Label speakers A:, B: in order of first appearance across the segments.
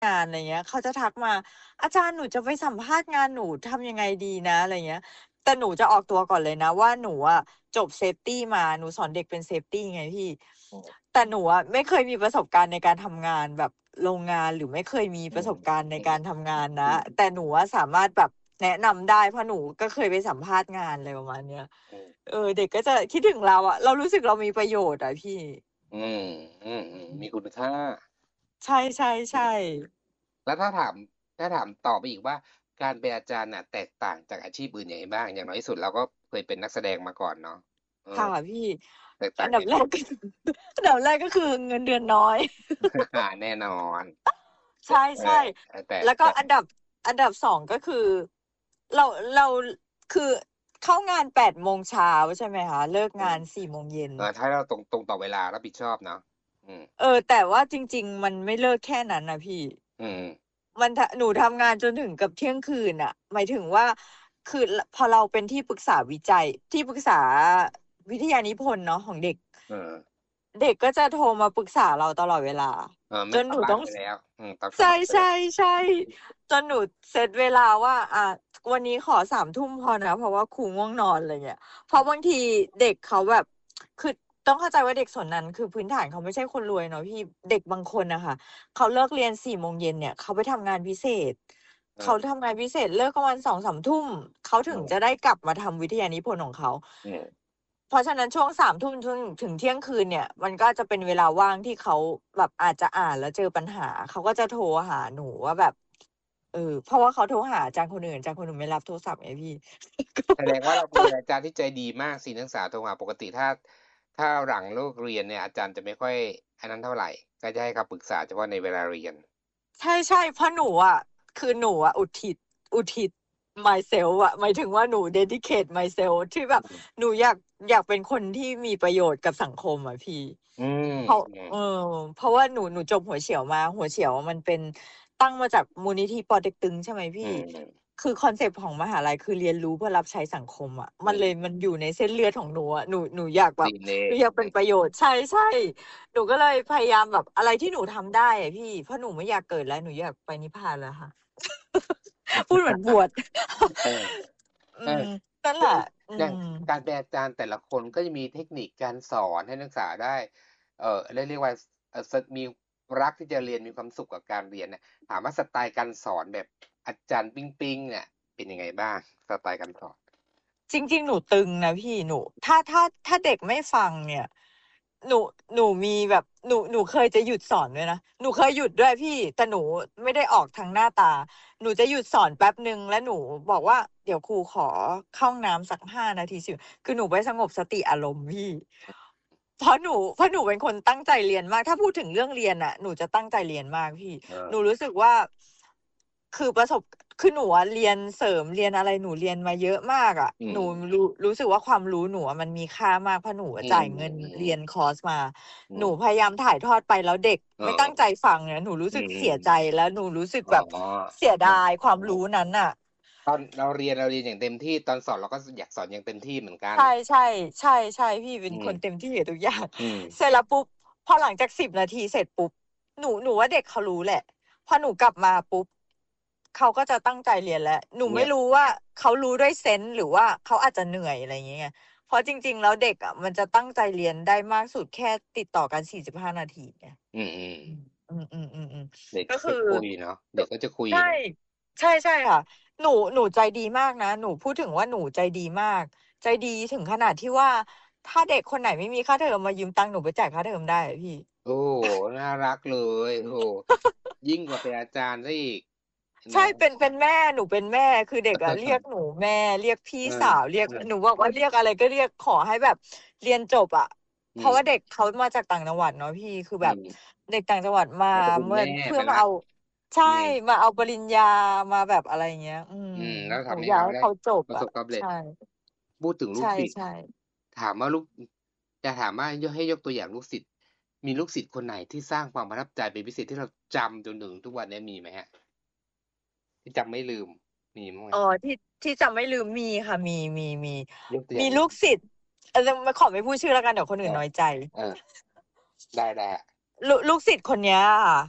A: งานอะไรเงี้ยเขาจะทักมาอาจารย์หนูจะไปสัมภาษณ์งานหนูทำยังไงดีนะอะไรเงี้ยแต่หนูจะออกตัวก่อนเลยนะว่าหนูอะจบเซฟตี้มาหนูสอนเด็กเป็นเซฟตี้ไงพี่แต่หนูอะไม่เคยมีประสบการณ์ในการทำงานแบบโรงงานหรือไม่เคยมีประสบการณ์ในการทำงานนะแต่หนูอะสามารถแบบแนะนำได้เพราะหนูก็เคยไปสัมภาษณ์งานอะไรประมาณเนี้ยเด็กก็จะคิดถึงเราอะเรารู้สึกเรามีประโยชน์อะพี่
B: อืมมีคุณค่า
A: ใช่ใช่ใช่
B: แล้วถ้าถามต่อไปอีกว่าการเป็นอาจารย์น่ะแตกต่างจากอาชีพอื่นยังไงบ้างอย่างน้อยที่สุดเราก็เคยเป็นนักแสดงมาก่อนเนาะเออ
A: ค่ะพี่
B: แตกต่า
A: อันดับแรก
B: งยังไง
A: ก็อันดับแรกก็คือเงินเดือนน้อย
B: แน่นอน
A: ใช่
B: เอ
A: ใช่
B: อแต่
A: แล้วก็
B: แต่
A: อันดับสองก็คือเราคือเข้างาน8 โมงเช้าใช่ไหมคะเลิก
B: อืม
A: งาน4 โมงเย็น
B: ถ้าเราตรงต่อเวลารับผิดชอบเนาะอืม
A: แต่ว่าจริงๆมันไม่เลิกแค่นั้นนะพี่
B: อืม
A: หนูทำงานจนถึงกับเที่ยงคืนอ่ะหมายถึงว่าคือพอเราเป็นที่ปรึกษาวิจัยที่ปรึกษาวิทยานิพนธ์เนาะของเด็ก
B: เออ
A: เด็กก็จะโทรมาปรึกษาเราตลอดเวลาจ
B: ไม่กลับ
A: นหนูต้อง
B: บ้านไปแล้วต้องกลับ
A: ใช่
B: บ้านไป
A: ใช่
B: แล้ว
A: ใช่จนหนูเซตเวลาว่าวันนี้ขอ3 ทุ่มพอนะเพราะว่าครูง่วงนอนอะไรเงี้ยเพราะบางทีเด็กเขาแบบคือต้องเข้าใจว่าเด็กส่วนนั้นคือพื้นฐานเขาไม่ใช่คนรวยเนาะพี่เด็กบางคนนะคะเขาเลิกเรียน4 โมงเย็นเนี่ยเขาไปทำงานพิเศษเขา
B: เออ
A: ทำงานพิเศษเลิกประมาณ2-3 ทุ่มเขาถึงจะได้กลับมาทำวิทยานิพนธ์ของเขา
B: อืม
A: เพราะฉะนั้นช่วง3 ทุ่มถึงเที่ยงคืนเนี่ยมันก็จะเป็นเวลาว่างที่เขาแบบอาจจะอ่านแล้วเจอปัญหาเขาก็จะโทรหาหนูว่าแบบเพราะว่าเขาโทรหาอาจารย์คนอื่นอาจารย์คนอื่นไม่รับโทรศัพท์ไงพี่
B: แสดงว่าเราเป็นอาจารย์ที่ใจดีมากสินักศึกษาโทรมาปกติถ้าหลังเลิกเรียนเนี่ยอาจารย์จะไม่ค่อยอันนั้นเท่าไหร่ก็จะให้คำปรึกษาเฉพาะในเวลาเรียน
A: ใช่ใช่เพราะหนูอ่ะคือหนูอ่ะอุทิศ myself อ่ะหมายถึงว่าหนู dedicate myself ที่แบบหนูอยากเป็นคนที่มีประโยชน์กับสังคมอ่ะพี่
B: อืม
A: เพราะ
B: อืม
A: เพราะว่าหนูจบหัวเฉียวมาหัวเฉียวมันเป็นตั้งมาจากมูลนิธิปอเต็กตึงใช่ไหม
B: อื
A: พี่
B: ม
A: คือคอนเซปต์ของมหาลัยคือเรียนรู้เพื่อรับใช้สังคมอ่ะมันอยู่ในเส้นเลือดของหนูอ่ะหนูอยากแบบ
B: ดีเลย
A: หนูอยากเป็นประโยชน์ใช่ใช่หนูก็เลยพยายามแบบอะไรที่หนูทำได้อะพี่เพราะหนูไม่อยากเกิดแล้วหนูอยากไปนิพพานแล้วค่ะพูดเหมือนบวช
B: เออ
A: อื
B: เออ
A: มนั่นแห
B: คือ
A: ละ
B: อย่างการเป็นอาจารย์แต่ละคนก็จะมีเทคนิคการสอนให้นักศึกษาได้เรียกว่ามีรักที่จะเรียนมีความสุขกับการเรียนเนี่ยถามว่าสไตล์การสอนแบบอาจารย์ปิ๊งเนี่ยเป็นยังไงบ้างสไตล์การสอน
A: จริงๆหนูตึงนะพี่หนูถ้าเด็กไม่ฟังเนี่ยหนูหนูมีแบบหนูเคยจะหยุดสอนด้วยนะหนูเคยหยุดด้วยพี่แต่หนูไม่ได้ออกทางหน้าตาหนูจะหยุดสอนแป๊บหนึ่งแล้วหนูบอกว่าเดี๋ยวครูขอเข้าห้องน้ำสัก5 นาที 10คือหนูไปสงบสติอารมณ์พี่เพราะหนูเป็นคนตั้งใจเรียนมากถ้าพูดถึงเรื่องเรียนอ่ะหนูจะตั้งใจเรียนมากพี่
B: เออ
A: หนูรู้สึกว่าคือประสบคือหนูอะเรียนเสริมเรียนอะไรหนูเรียนมาเยอะมากอ่ะ
B: อื
A: หนู
B: ม
A: รู้สึกว่าความรู้หนูอะมันมีค่ามากเพราะหนู
B: อืม
A: จ่ายเงิน
B: อืม
A: เรียนคอร์สมาหนู
B: อืม
A: พยายามถ่ายทอดไปแล้วเด็ก
B: เอ
A: ไม่ตั้งใจ
B: อ
A: ฟังเนี่ยหนูรู้สึกเสียใจแล้วหนูรู้สึก
B: อ๋
A: แบบ
B: อ
A: เสีย
B: เออ
A: ดายความ
B: เออ
A: รู้นั้นอ่ะ
B: ตอนเราเรียนอย่างเต็มที่ตอนสอนเราก็อยากสอนอย่างเต็มที่เหมือนกัน
A: ใช่ใช่ใช่ใช่พี่เป็
B: อืม
A: นคนเต็มที่กับทุกอย่าง
B: อืม
A: เสร็จแล้วปุ๊บพอหลังจาก10 นาทีเสร็จปุ๊บหนูว่าเด็กเขารู้แหละพอหนูกลับมาปุ๊บเขาก็จะตั้งใจเรียนแล้วหนู
B: เงียบ
A: ไม่รู้ว่าเขารู้ด้วยเซนส์หรือว่าเขาอาจจะเหนื่อยอะไรอย่างเงี้ยเพราะจริงๆแล้วเด็กอ่ะมันจะตั้งใจเรียนได้มากสุดแค่ติดต่อกัน45 นาทีเนี่ย
B: อืม
A: อืมอืม
B: เด็ก
A: ก็คือ
B: จะคุยเนาะเด็กก็จะคุย
A: ใช่
B: เนาะ
A: ใช่ใช่ค่ะหนูใจดีมากนะหนูพูดถึงว่าหนูใจดีมาก ใจดีถึงขนาดที่ว่าถ้าเด็กคนไหนไม่มีค่าเทอมมายืมตังค์หนูไปจ่ายค่าเทอมได้อะพี่
B: โอ้น่ารักเลยโอ้ยิ่งกว่าเป็นอาจารย์ซะอีก
A: ใช่
B: เนาะ
A: เป็นแม่หนูเป็นแม่คือเด็กอะเรียกหนูแม่เรียกพี่
B: เออ
A: สาวเรียก
B: เออ
A: หนูบอกว่าเรียกอะไรก็เรียกขอให้แบบเรียนจบอะเพราะว่าเด็ก
B: อืม
A: เขามาจากต่างจังหวัดเนาะพี่คือแบบ
B: อืม
A: เด็กต่างจังหวัดมา
B: เราจะเป็น
A: เมื่อ
B: แม่ไปละ
A: เพื่อมาเอาใช่
B: อืม
A: มาเอาปริญญามาแบบอะไรเงี้ย
B: แล้ว
A: หนู
B: ทำให้เขาได้
A: อยากให้เขาจบ
B: ประส
A: อะ
B: บความสำเร็จ
A: ใช่
B: พูดถึงลู
A: ใช่
B: กศิษย์
A: ใช่
B: ถามว่าลูกจะถามว่าให้ยกตัวอย่างลูกศิษย์มีลูกศิษย์คนไหนที่สร้างความประทับใจเป็นพิเศษที่เราจำจนถึงทุกวันนี้มีไหมฮะที่จำไม่ลืมมีมั้ยไหม
A: อ๋อที่จำไม่ลืมมีค่ะมี
B: ยกตัวอ
A: มี
B: ย่าง
A: ลูกศิษย์ไม่ขอไม่พูดชื่อแล้วกันเดี๋ยวคน
B: เออ
A: อื่นน้อยใจ
B: เออได้ฮะ
A: ลูกศิษย์คนเนี้ยค่ะ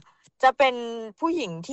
A: จะเป็นผู้หญิงที่